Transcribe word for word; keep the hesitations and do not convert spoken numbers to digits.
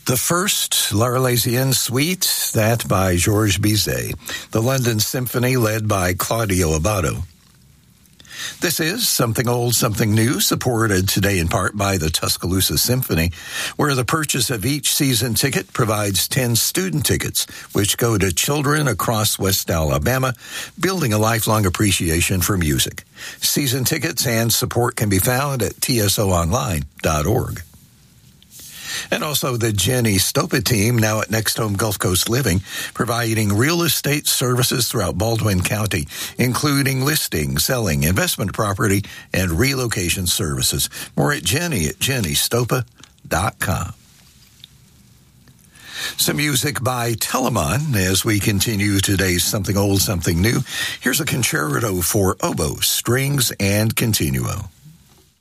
The first, L'Arlésienne Suite, that by Georges Bizet. The London Symphony, led by Claudio Abbado. This is Something Old, Something New, supported today in part by the Tuscaloosa Symphony, where the purchase of each season ticket provides ten student tickets, which go to children across West Alabama, building a lifelong appreciation for music. Season tickets and support can be found at T S O online dot org. And also the Jenny Stopa team, now at Next Home Gulf Coast Living, providing real estate services throughout Baldwin County, including listing, selling, investment property, and relocation services. More at Jenny at jenny stopa dot com. Some music by Telemann as we continue today's Something Old, Something New. Here's a concerto for oboe, strings, and continuo.